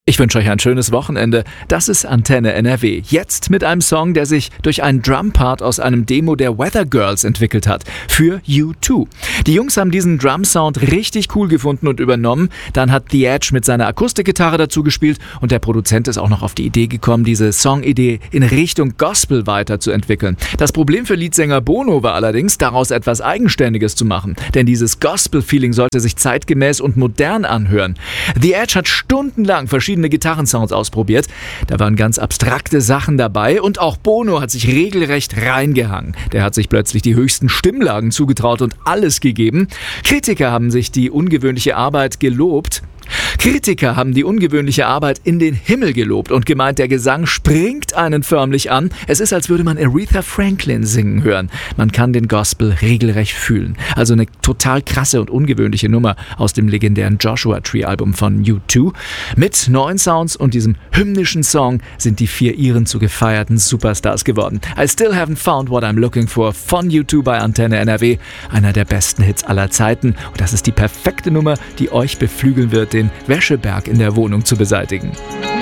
Ich wünsche euch ein schönes Wochenende. Das ist Antenne NRW. Jetzt mit einem Song, der sich durch einen Drumpart aus einem Demo der Weather Girls entwickelt hat. Für U2. Die Jungs haben diesen Drum-Sound richtig cool gefunden und übernommen. Dann hat The Edge mit seiner Akustikgitarre dazu gespielt und der Produzent ist auch noch auf die Idee gekommen, diese Songidee in Richtung Gospel weiterzuentwickeln. Das Problem für Leadsänger Bono war allerdings, daraus etwas Eigenständiges zu machen. Denn dieses Gospel-Feeling sollte sich zeitgemäß und modern anhören. The Edge hat stundenlang verschiedene Gitarrensounds ausprobiert. Da waren ganz abstrakte Sachen dabei und auch Bono hat sich regelrecht reingehangen. Der hat sich plötzlich die höchsten Stimmlagen zugetraut und alles gegeben. Kritiker haben die ungewöhnliche Arbeit in den Himmel gelobt und gemeint, der Gesang springt einen förmlich an. Es ist, als würde man Aretha Franklin singen hören. Man kann den Gospel regelrecht fühlen. Also eine total krasse und ungewöhnliche Nummer aus dem legendären Joshua Tree Album von U2. Mit neuen Sounds und diesem hymnischen Song sind die 4 Iren zu gefeierten Superstars geworden. I Still Haven't Found What I'm Looking For von U2 bei Antenne NRW. Einer der besten Hits aller Zeiten. Und das ist die perfekte Nummer, die euch beflügeln wird, den Wäscheberg in der Wohnung zu beseitigen.